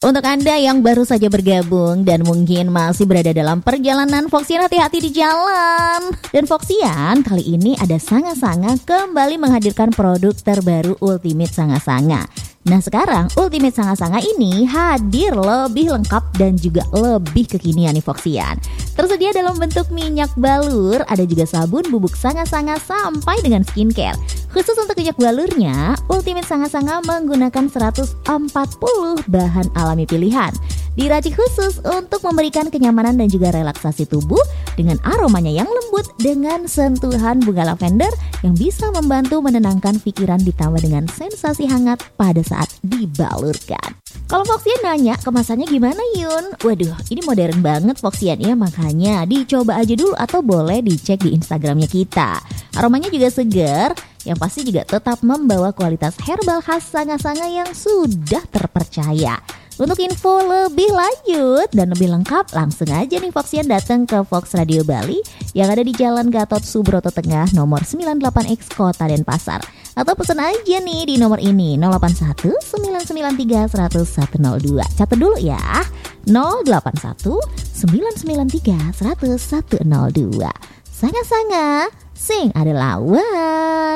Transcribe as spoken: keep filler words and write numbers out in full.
Untuk Anda yang baru saja bergabung dan mungkin masih berada dalam perjalanan, Foxian hati-hati di jalan. Dan Foxian kali ini ada Sanga-Sanga kembali menghadirkan produk terbaru Ultimate Sanga-Sanga. Nah sekarang Ultimate Sanga-Sanga ini hadir lebih lengkap dan juga lebih kekinian nih Foxian. Tersedia dalam bentuk minyak balur, ada juga sabun bubuk Sanga-Sanga sampai dengan skincare. Khusus untuk minyak balurnya, Ultimate Sanga-Sanga menggunakan seratus empat puluh bahan alami pilihan. Diracik khusus untuk memberikan kenyamanan dan juga relaksasi tubuh dengan aromanya yang lembut dengan sentuhan bunga lavender yang bisa membantu menenangkan pikiran ditambah dengan sensasi hangat pada saat dibalurkan. Kalau Foxian nanya kemasannya gimana Yun? Waduh, ini modern banget Foxian ya, makanya dicoba aja dulu atau boleh dicek di Instagramnya kita. Aromanya juga segar, yang pasti juga tetap membawa kualitas herbal khas Sanga-Sanga yang sudah terpercaya. Untuk info lebih lanjut dan lebih lengkap, langsung aja nih Foxian datang ke Fox Radio Bali yang ada di Jalan Gatot Subroto Tengah nomor sembilan puluh delapan X Kota Denpasar. Atau pesan aja nih di nomor ini nol delapan satu sembilan sembilan tiga satu satu nol dua. Catat dulu ya, nol delapan satu sembilan sembilan tiga satu satu nol dua. Sanga-Sanga, sing ada lawan.